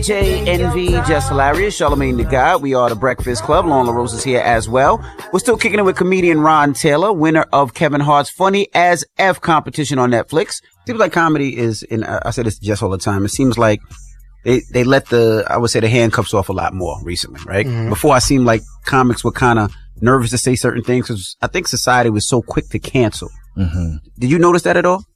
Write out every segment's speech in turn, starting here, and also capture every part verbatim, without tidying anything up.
J, Envy, Just Hilarious, Charlamagne the God. We are the Breakfast Club. Lauren LaRose is here as well. We're still kicking it with comedian Ron Taylor, winner of Kevin Hart's Funny as F competition on Netflix. Seems like comedy is, in, I say this to Jess all the time, it seems like they, they let the, I would say the handcuffs off a lot more recently, right? Mm-hmm. Before I seemed like comics were kind of nervous to say certain things because I think society was so quick to cancel. Mm-hmm. Did you notice that at all?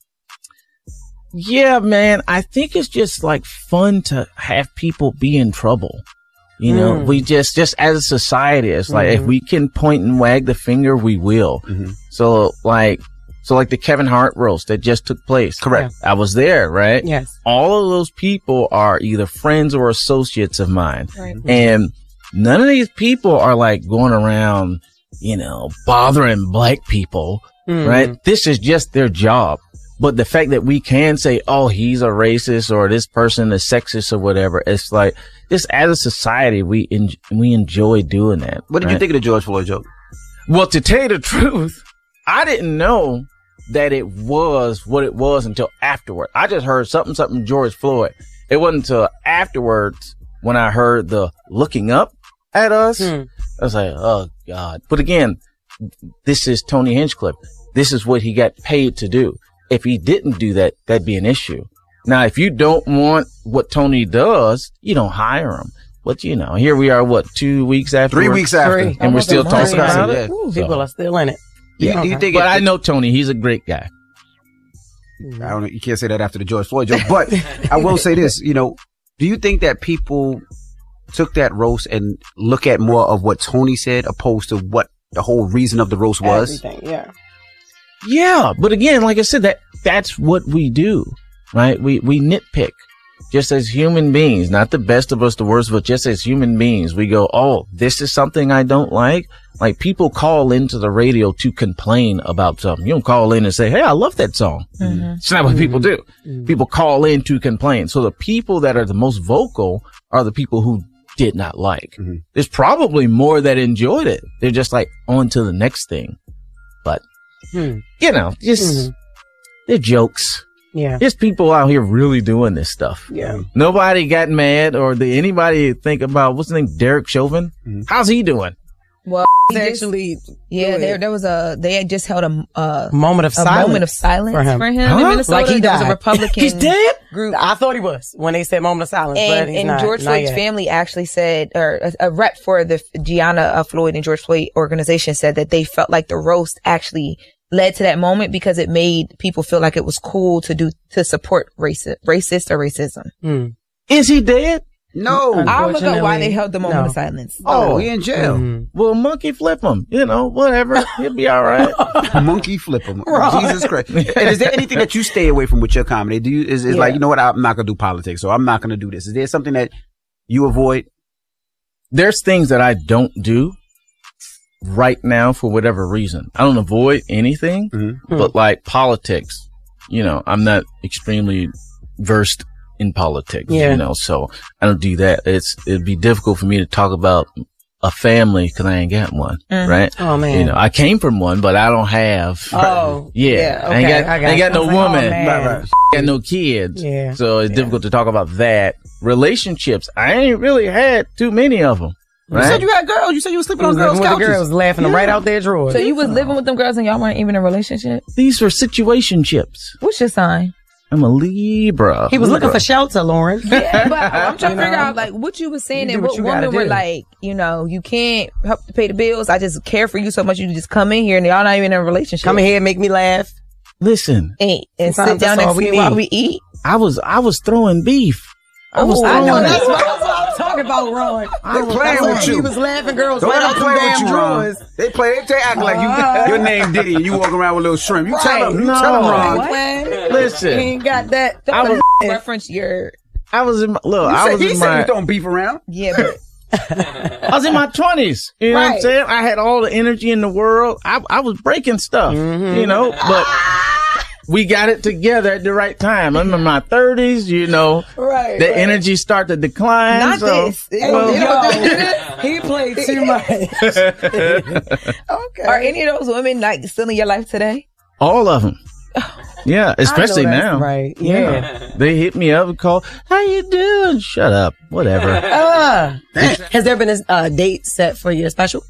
Yeah, man, I think it's just like fun to have people be in trouble. You know, mm. we just, just as a society, it's like, mm-hmm. if we can point and wag the finger, we will. Mm-hmm. So like, so like the Kevin Hart roast that just took place. Correct. Yeah. I was there, right? Yes. All of those people are either friends or associates of mine. Right. And none of these people are like going around, you know, bothering black people, mm. right? This is just their job. But the fact that we can say, oh, he's a racist or this person is sexist or whatever, it's like, just as a society, we en- we enjoy doing that. What did right? you think of the George Floyd joke? Well, to tell you the truth, I didn't know that it was what it was until afterward. I just heard something, something George Floyd. It wasn't until afterwards when I heard the looking up at us. Hmm. I was like, oh, God. But again, this is Tony Hinchcliffe. This is what he got paid to do. If he didn't do that, that'd be an issue. Now, if you don't want what Tony does, you don't hire him. But, you know, here we are, what, two weeks after? Three weeks after. Three. And we're still talking about it. Ooh, people so. are still in it. Yeah. Okay. Do you think but it, I know Tony. He's a great guy. I don't know. You can't say that after the George Floyd joke. But I will say this, you know, do you think that people took that roast and look at more of what Tony said opposed to what the whole reason of the roast was? Everything, yeah. Yeah, but again, like I said, that that's what we do, right? We we nitpick just as human beings, not the best of us, the worst, but just as human beings. We go, oh, this is something I don't like. Like people call into the radio to complain about something. You don't call in and say, hey, I love that song. Mm-hmm. It's not what mm-hmm. people do. Mm-hmm. People call in to complain. So the people that are the most vocal are the people who did not like. Mm-hmm. There's probably more that enjoyed it. They're just like on to the next thing. But Hmm. you know, just, mm-hmm. they're jokes. Yeah. There's people out here really doing this stuff. Yeah. Nobody got mad or did anybody think about, what's the name? Derek Chauvin? Mm-hmm. How's he doing? Well, he actually, just, yeah, there there was a, they had just held a, uh, moment of a silence moment of silence for him, for him huh? in Minnesota. Like he there died. was a Republican He's dead? group. I thought he was when they said moment of silence. And, but he's and not, George not Floyd's yet. family actually said, or a, a rep for the Gianna uh, Floyd and George Floyd organization said that they felt like the roast actually led to that moment because it made people feel like it was cool to do, to support racist, racist or racism. Mm. Is he dead? No. I'll look up why they held the moment no. of silence. Oh, he in jail. Mm. Well, monkey flip him. You know, whatever. He'll be all right. Monkey flip him. Right. Jesus Christ. And is there anything that you stay away from with your comedy? Do you, is, is yeah. like, you know what? I'm not going to do politics, so I'm not going to do this. Is there something that you avoid? There's things that I don't do right now for whatever reason. I don't avoid anything, mm-hmm. but like politics, you know, I'm not extremely versed in politics, yeah. you know, so I don't do that. It's, it'd be difficult for me to talk about a family because I ain't got one, mm. right? Oh man. You know, I came from one, but I don't have. Oh. Yeah. yeah okay. I ain't got, I got, ain't got no like, woman. Oh, right, right. Got no kids. Yeah. So it's yeah. difficult to talk about that. Relationships, I ain't really had too many of them. Right? You said you had girls. You said you were sleeping you on was girls' with couches. The girls laughing yeah. right out their drawers. So you was living with them girls and y'all weren't even in a relationship? These were situationships. What's your sign? I'm a Libra. He was Libra. looking for shelter, Lauren. Yeah, but I'm trying to figure out like what you was saying and what, what women were like, you know, you can't help to pay the bills. I just care for you so much you can just come in here and y'all not even in a relationship. Come in here and make me laugh. Listen. And, and sit down next to me while we eat. I was I was throwing beef. I was oh, throwing I know that's what, that's what I'm talking about, Ron. They was, playing with you. He was laughing, girls. Don't right let them play with you, drawers. Ron. They play. They act like you. Uh, your name Diddy, and you walking around with little shrimp. You right. tell them. You no. tell them, Ron. What? Listen, he ain't got that. I was reference your. I was in my look. You I said, was he in said my. You don't beef around. Yeah, but. I was in my twenties. You know right. what I'm saying? I had all the energy in the world. I I was breaking stuff. Mm-hmm. You know, but. We got it together at the right time. I'm in my thirties, you know. Right. The right. energy start to decline. Not so, this. Well, Yo, he played too much. Okay. Are any of those women like still in your life today? All of them. Yeah, especially I know that's now. Right. Yeah. They hit me up and call, how you doing? Shut up. Whatever. Uh, has there been a uh, date set for your special?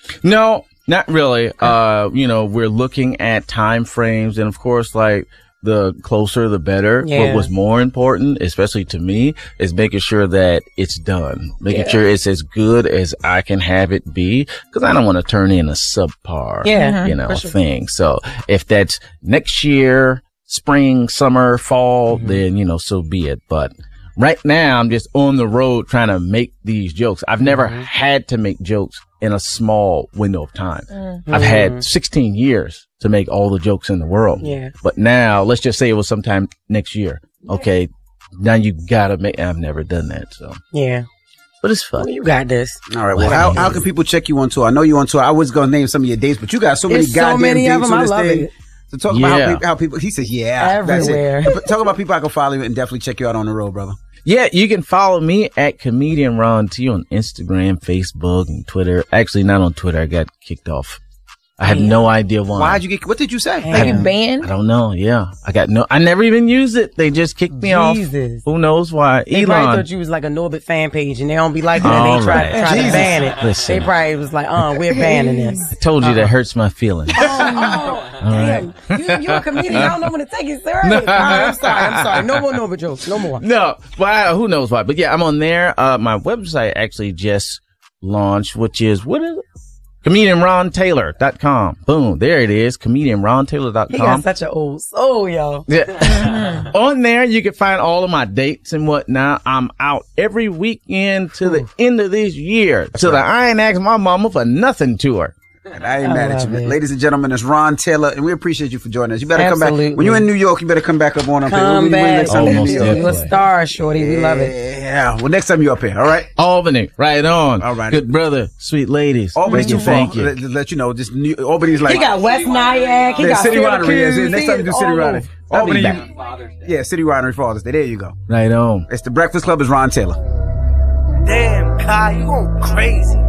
No, not really. Uh, you know, we're looking at time frames, and of course, like, the closer, the better. Yeah. What was more important, especially to me, is making sure that it's done, making Yeah. sure it's as good as I can have it be, because I don't want to turn in a subpar, Yeah, you know, for sure. thing. So if that's next year, spring, summer, fall, Mm-hmm. then, you know, so be it. But right now, I'm just on the road trying to make these jokes. I've never Mm-hmm. had to make jokes in a small window of time. Mm-hmm. I've had sixteen years to make all the jokes in the world. Yeah. But now, let's just say it was sometime next year. Okay. Now you gotta make, I've never done that. So, Yeah. but it's fun. Well, you got this. All right. Well, how, how can people check you on tour? I know you on tour. I was going to name some of your dates, but you got so many There's so goddamn many of dates them. on I this love thing. it. So talk about how, Yeah. people, how people, he says, yeah. Everywhere. That's it. Talk about people I can follow you and definitely check you out on the road, brother. Yeah, you can follow me at Comedian Ron T on Instagram, Facebook, and Twitter. Actually, not on Twitter. I got kicked off. I have no idea why. Why'd you get, what did you say? Maybe I banned. don't know. Yeah. I got no, I never even used it. They just kicked me off. Jesus. Who knows why? They probably Elon. thought you was like a Norbit fan page, and they don't be like that. All They try, right. try to Jesus. ban it. Listen. They probably was like, "Uh, we're banning this." I told you that hurts my feelings. Oh, damn! You, you're a comedian. I don't know when to take it serious. All right, I'm sorry. I'm sorry. No more Norbit jokes. No more. No, well, who knows why? But yeah, I'm on there. Uh, my website actually just launched, which is, what is it? comedian ron taylor dot com. Boom. There it is. comedian ron taylor dot He got com. such an old soul, yo. Yeah. On there, you can find all of my dates and whatnot. I'm out every weekend to the end of this year. To the I Ain't Asked My Mama for Nothing tour. And I ain't I mad at you. love it. Ladies and gentlemen, it's Ron Taylor, and we appreciate you for joining us. You better come back. Absolutely. When you're in New York, you better come back up on up here. Come When- when back. next time you're in Almost New York. there. You a star, shorty. We love it. Yeah. Well, next time you're up here, all right? Albany, right on. All right. Good brother, sweet ladies. Albany's Thank you, too far. thank you. Let, let you know, just New, Albany's like. He got West Nyack. He Yeah, got City Winery. Yeah, Syracuse. next time you do He City is all Winery. over. Albany, I'll be you- yeah, City Winery Father's Day. There you go. Right on. It's the Breakfast Club. Is Ron Taylor. Damn, Kai, you going crazy.